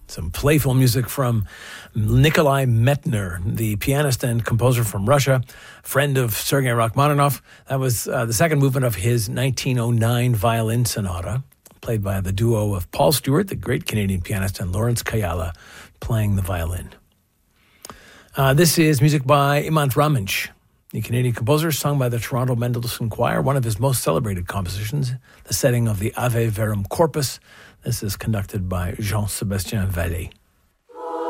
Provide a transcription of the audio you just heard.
Some playful music from Nikolai Metner, the pianist and composer from Russia, friend of Sergei Rachmaninoff. That was the second movement of his 1909 violin sonata, played by the duo of Paul Stewart, the great Canadian pianist, and Lawrence Kayala playing the violin. This is music by Imant Raminch, the Canadian composer, sung by the Toronto Mendelssohn Choir, one of his most celebrated compositions, the setting of the Ave Verum Corpus. This is conducted by Jean-Sébastien Vallée.